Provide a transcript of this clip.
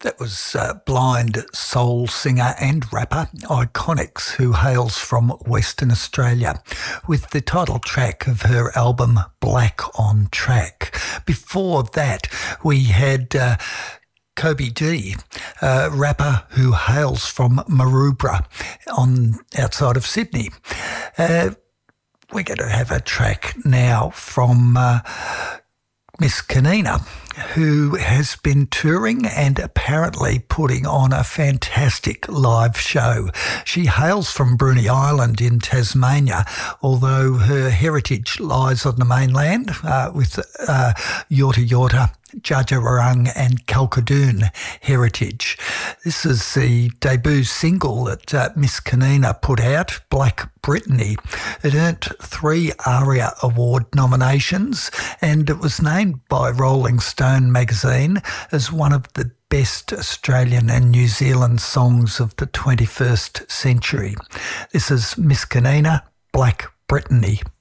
That was blind soul singer and rapper Iconics, who hails from Western Australia, with the title track of her album Black on Track. Before that, we had Kobe D, a rapper who hails from Maroubra outside of Sydney. We're going to have a track now from Miss Kanina, who has been touring and apparently putting on a fantastic live show. She hails from Bruny Island in Tasmania, although her heritage lies on the mainland with Yorta Yorta, Djaja and Kalkadoon heritage. This is the debut single that Miss Kanina put out, Black Brittany. It earned 3 ARIA Award nominations, and it was named by Rolling Stone magazine as one of the best Australian and New Zealand songs of the 21st century. This is Miss Kanina, Black Brittany.